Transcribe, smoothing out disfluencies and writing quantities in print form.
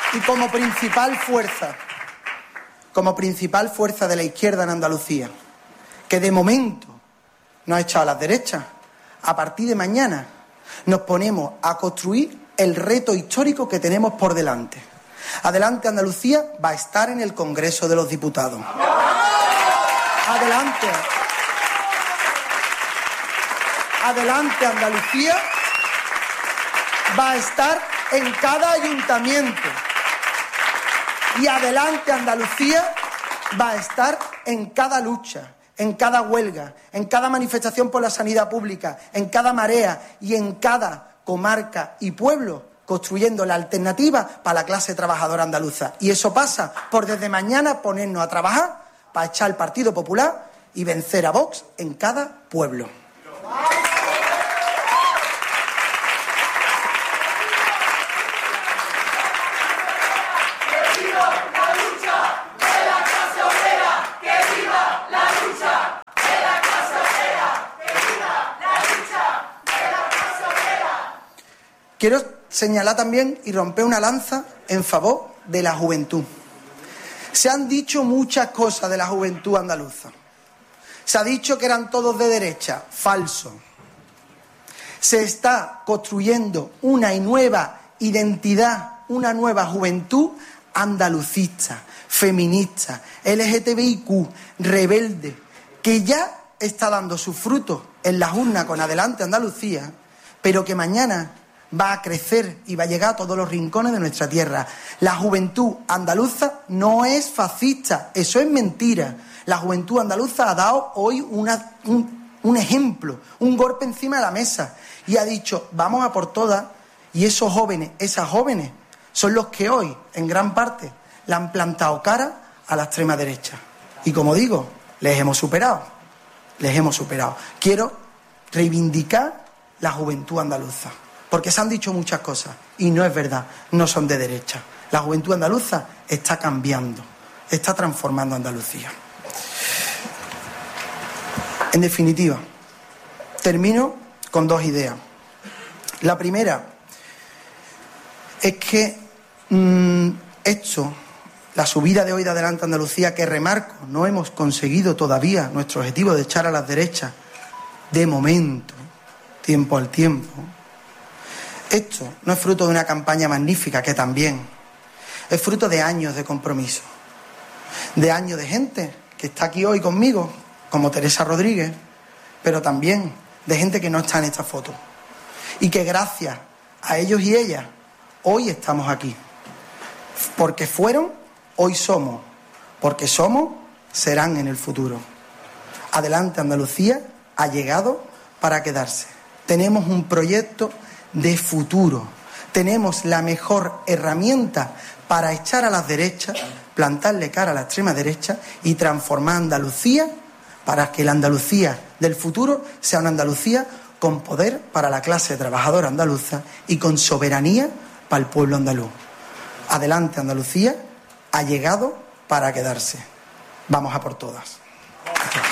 Y como principal fuerza de la izquierda en Andalucía, que de momento no ha echado a las derechas, a partir de mañana nos ponemos a construir el reto histórico que tenemos por delante. Adelante Andalucía va a estar en el Congreso de los Diputados. Adelante Andalucía va a estar en cada ayuntamiento. Y adelante Andalucía va a estar en cada lucha, en cada huelga, en cada manifestación por la sanidad pública, en cada marea y en cada comarca y pueblo, construyendo la alternativa para la clase trabajadora andaluza. Y eso pasa por desde mañana ponernos a trabajar para echar al Partido Popular y vencer a Vox en cada pueblo. Quiero señalar también y romper una lanza en favor de la juventud. Se han dicho muchas cosas de la juventud andaluza. Se ha dicho que eran todos de derecha. Falso. Se está construyendo una nueva identidad, una nueva juventud andalucista, feminista, LGTBIQ, rebelde, que ya está dando sus frutos en las urnas con Adelante Andalucía, pero que mañana va a crecer y va a llegar a todos los rincones de nuestra tierra. La juventud andaluza no es fascista, eso es mentira. La juventud andaluza ha dado hoy un ejemplo, un golpe encima de la mesa y ha dicho, vamos a por todas, y esos jóvenes, esas jóvenes, son los que hoy, en gran parte, le han plantado cara a la extrema derecha. Y como digo, les hemos superado. Quiero reivindicar la juventud andaluza, porque se han dicho muchas cosas y no es verdad, no son de derecha. La juventud andaluza está cambiando, está transformando Andalucía. En definitiva, termino con dos ideas. La primera es que la subida de hoy de Adelante Andalucía, que remarco, no hemos conseguido todavía nuestro objetivo de echar a las derechas, de momento, tiempo al tiempo. Esto no es fruto de una campaña magnífica, que también es fruto de años de compromiso, de años de gente que está aquí hoy conmigo, como Teresa Rodríguez, pero también de gente que no está en esta foto y que gracias a ellos y ellas hoy estamos aquí, porque fueron, hoy somos, porque somos, serán en el futuro. Adelante Andalucía ha llegado para quedarse. Tenemos un proyecto de futuro. Tenemos la mejor herramienta para echar a las derechas, plantarle cara a la extrema derecha y transformar Andalucía para que la Andalucía del futuro sea una Andalucía con poder para la clase trabajadora andaluza y con soberanía para el pueblo andaluz. Adelante Andalucía ha llegado para quedarse. Vamos a por todas. Gracias.